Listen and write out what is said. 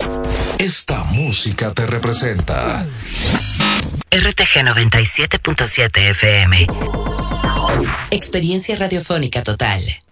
Esta música te representa. RTG 97.7 FM. Experiencia radiofónica total.